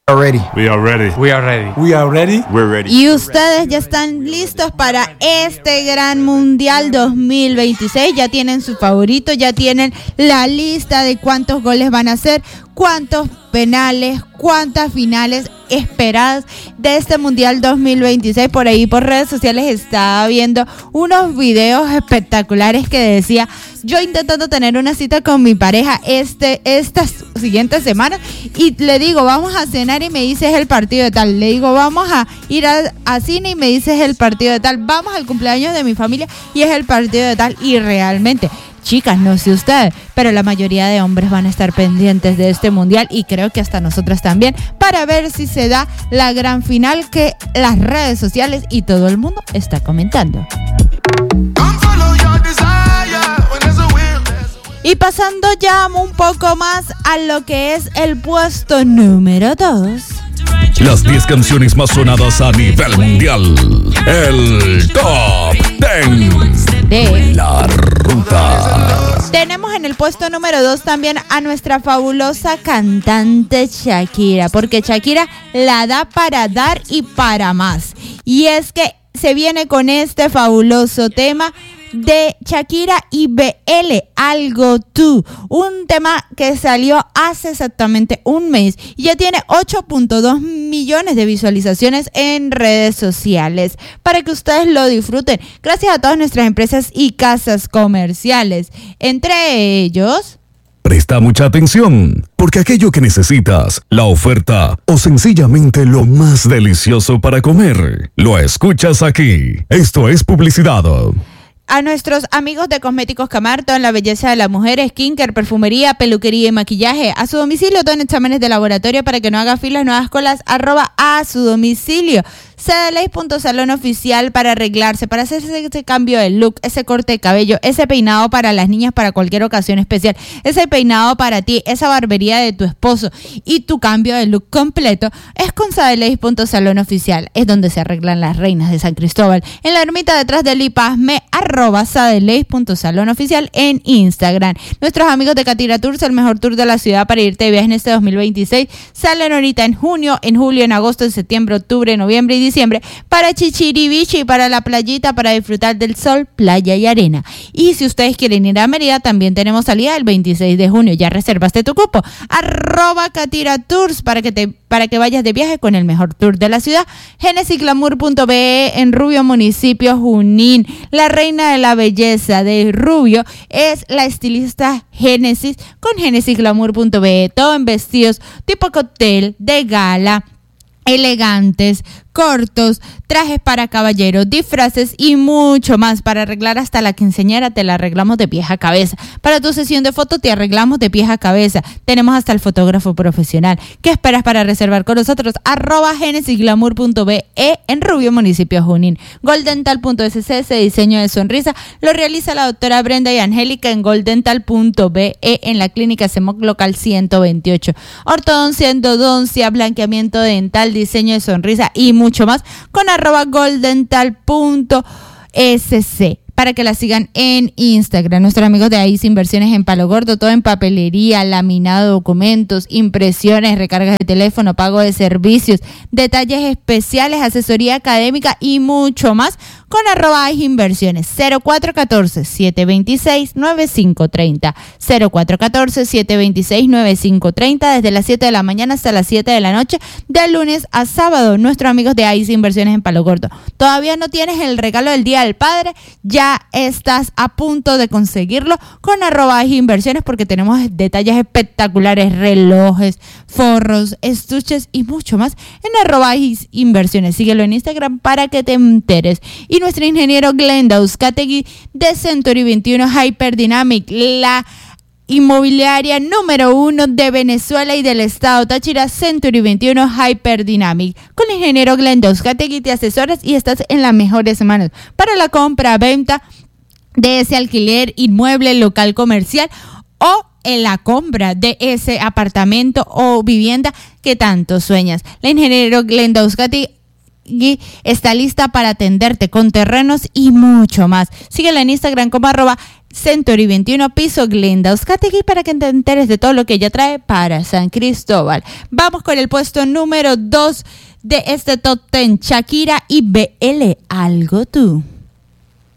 Ready. We are ready. We are ready. We are ready. We're ready. Y ustedes ya están listos para este gran Mundial 2026. Ya tienen su favorito, ya tienen la lista de cuántos goles van a hacer, cuántos penales, cuántas finales esperadas de este Mundial 2026. Por ahí por redes sociales estaba viendo unos videos espectaculares que decía: yo intentando tener una cita con mi pareja estas siguientes semanas, y le digo vamos a cenar y me dice es el partido de tal, le digo vamos a ir a cine y me dice es el partido de tal, vamos al cumpleaños de mi familia y es el partido de tal. Y realmente, chicas, no sé ustedes, pero la mayoría de hombres van a estar pendientes de este mundial, y creo que hasta nosotras también, para ver si se da la gran final que las redes sociales y todo el mundo está comentando. Y pasando ya un poco más a lo que es el puesto número 2. Las 10 canciones más sonadas a nivel mundial. El Top 10 de La Ruta. Tenemos en el puesto número 2 también a nuestra fabulosa cantante Shakira, porque Shakira la da para dar y para más. Y es que se viene con este fabuloso tema de Shakira y BL, Algo Tú, un tema que salió hace exactamente un mes y ya tiene 8.2 millones de visualizaciones en redes sociales, para que ustedes lo disfruten, gracias a todas nuestras empresas y casas comerciales, entre ellos... Presta mucha atención, porque aquello que necesitas, la oferta o sencillamente lo más delicioso para comer, lo escuchas aquí. Esto es publicidad. A nuestros amigos de Cosméticos Camarto, en la belleza de la mujer, skincare, perfumería, peluquería y maquillaje. A su domicilio, todo en exámenes de laboratorio para que no haga filas, nuevas colas, @a su domicilio. Cdelace.salón oficial para arreglarse, para hacerse ese cambio de look, ese corte de cabello, ese peinado para las niñas para cualquier ocasión especial, ese peinado para ti, esa barbería de tu esposo y tu cambio de look completo, es con Cdelace.salón oficial. Es donde se arreglan las reinas de San Cristóbal, en la ermita detrás del IPASME, @Cdelace.salón oficial en Instagram. Nuestros amigos de Catira Tours, el mejor tour de la ciudad para irte de viaje en este 2026, salen ahorita en junio, en julio, en agosto, en septiembre, octubre, noviembre y diciembre, para Chichiribichi, para la playita, para disfrutar del sol, playa y arena. Y si ustedes quieren ir a Mérida, también tenemos salida el 26 de junio. Ya reservaste tu cupo, @Catira Tours, para que vayas de viaje con el mejor tour de la ciudad. GenesisGlamour.be en Rubio, municipio Junín. La reina de la belleza de Rubio es la estilista Génesis, con GenesisGlamour.be, todo en vestidos tipo cóctel, de gala, elegantes, cortos, trajes para caballeros, disfraces y mucho más. Para arreglar hasta la quinceañera te la arreglamos de pies a cabeza. Para tu sesión de foto te arreglamos de pies a cabeza. Tenemos hasta el fotógrafo profesional. ¿Qué esperas para reservar con nosotros? @GenesisGlamour.be en Rubio, municipio Junín. Goldental.sc, ese diseño de sonrisa lo realiza la doctora Brenda y Angélica en Goldental.be en la clínica CEMOC local 128. Ortodoncia, endodoncia, blanqueamiento dental, diseño de sonrisa y mucho más con @goldental.sc, para que la sigan en Instagram. Nuestros amigos de AIS Inversiones en Palo Gordo, todo en papelería, laminado, documentos, impresiones, recargas de teléfono, pago de servicios, detalles especiales, asesoría académica y mucho más con @AIS Inversiones. 0414-726-9530, 0414-726-9530, desde las 7 de la mañana hasta las 7 de la noche, de lunes a sábado. Nuestros amigos de AIS Inversiones en Palo Gordo. ¿Todavía no tienes el regalo del Día del Padre? Ya estás a punto de conseguirlo con @AIS Inversiones, porque tenemos detalles espectaculares, relojes, forros, estuches y mucho más en @AIS Inversiones. Síguelo en Instagram para que te enteres. Y nuestro ingeniero Glenda Uzcategui de Century 21 Hyperdynamic, la inmobiliaria número 1 de Venezuela y del estado Táchira, Century 21 Hyperdynamic. Con el ingeniero Glenda Uzcategui te asesoras y estás en las mejores manos para la compra, venta de ese alquiler, inmueble, local comercial o en la compra de ese apartamento o vivienda que tanto sueñas. La ingeniero Glenda Uzcategui está lista para atenderte con terrenos y mucho más. Síguela en Instagram como @Century21 piso Glenda Uzcategui para que te enteres de todo lo que ella trae para San Cristóbal. Vamos con el puesto número 2 de este Top 10, Shakira y BL Algo Tú.